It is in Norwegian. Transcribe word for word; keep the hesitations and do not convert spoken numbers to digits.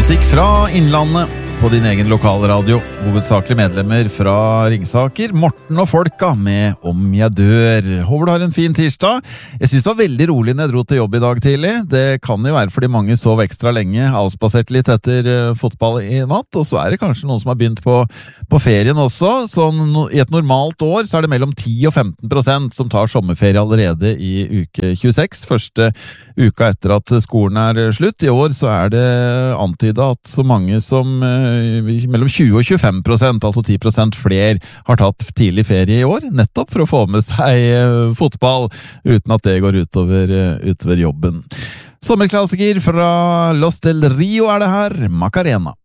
Musikk fra Innlandet på din egen lokalradio. Hovedsakelig medlemmer fra Ringsaker, Morten og Folka med Om jeg dør. Håper du har en fin tirsdag. Jeg synes det var veldig rolig når jeg dro til jobb i dag tidlig. Det kan jo være fordi mange sov ekstra lenge, avspasert litt etter uh, fotball i natt, og så er det kanskje noen som har begynt på, på ferien også. Sånn, i et normalt år så er det mellom ti og femten prosent som tar sommerferie allerede i uke tjueseks, første uka etter at skolen er slutt. I år så er det antydet at så mange som uh, mellom tjue og tjuefem prosent, altså ti prosent flere, har tatt tidlig ferie i år, nettopp for å få med seg uh, fotball, uten at det går utover, uh, utover jobben. Sommerklassiker fra Los del Rio er det her, Macarena.